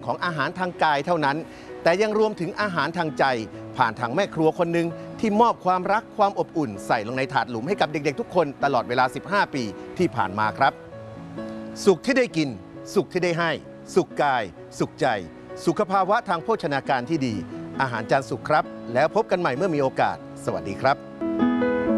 ของอาหารทางกายเท่านั้นแต่ยังรวมถึงอาหารทางใจผ่านทางแม่ครัวคนหนึ่งที่มอบความรักความอบอุ่นใส่ลงในถาดหลุมให้กับเด็กๆทุกคนตลอดเวลา15 ปีที่ผ่านมาครับสุขที่ได้กินสุขที่ได้ให้สุขกายสุขใจสุขภาวะทางโภชนาการที่ดีอาหารจานสุขครับแล้วพบกันใหม่เมื่อมีโอกาสสวัสดีครับ